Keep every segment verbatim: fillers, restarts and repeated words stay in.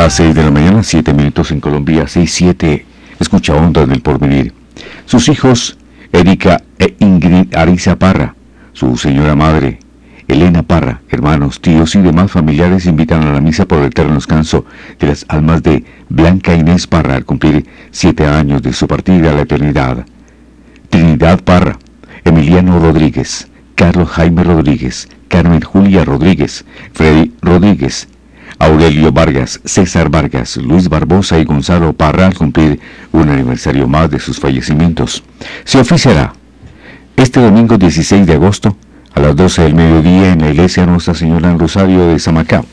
Las seis de la mañana, siete minutos en Colombia, seis siete. Escucha Ondas del Porvenir. Sus hijos, Erika e Ingrid Ariza Parra, su señora madre, Elena Parra, hermanos, tíos y demás familiares invitan a la misa por el eterno descanso de las almas de Blanca Inés Parra al cumplir siete años de su partida a la eternidad. Trinidad Parra, Emiliano Rodríguez, Carlos Jaime Rodríguez, Carmen Julia Rodríguez, Freddy Rodríguez, Aurelio Vargas, César Vargas, Luis Barbosa y Gonzalo Parra al cumplir un aniversario más de sus fallecimientos. Se oficiará este domingo dieciséis de agosto a las doce del mediodía en la iglesia Nuestra Señora del Rosario de Samacá.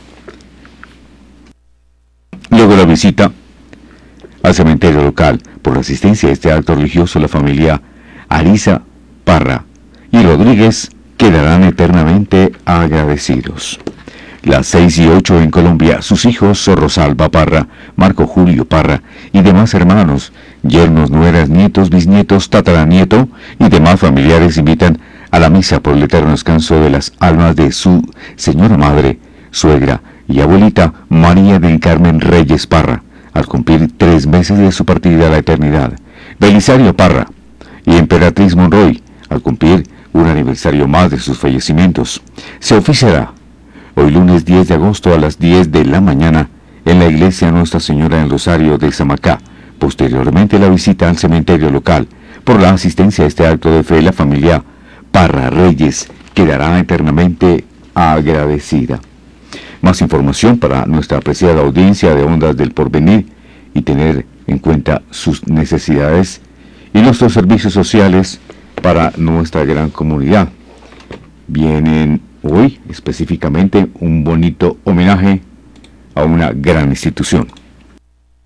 Luego la visita al cementerio local. Por la asistencia a este acto religioso, la familia Ariza Parra y Rodríguez quedarán eternamente agradecidos. Las seis y ocho en Colombia, sus hijos Rosalba Parra, Marco Julio Parra y demás hermanos, yernos, nueras, nietos, bisnietos, tataranieto y demás familiares invitan a la misa por el eterno descanso de las almas de su señora madre, suegra y abuelita María del Carmen Reyes Parra, al cumplir tres meses de su partida a la eternidad. Belisario Parra y Emperatriz Monroy, al cumplir un aniversario más de sus fallecimientos. Se oficiará hoy lunes diez de agosto a las diez de la mañana en la iglesia Nuestra Señora del Rosario de Samacá. Posteriormente la visita al cementerio local. Por la asistencia a este acto de fe, la familia Parra Reyes quedará eternamente agradecida. Más información para nuestra apreciada audiencia de Ondas del Porvenir y tener en cuenta sus necesidades y nuestros servicios sociales para nuestra gran comunidad. Vienen hoy específicamente un bonito homenaje a una gran institución.